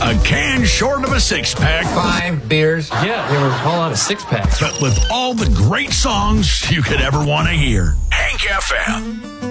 A can short of a six-pack. 5 beers. Yeah, we were all out of six-packs. But with all the great songs you could ever want to hear. Hank FM.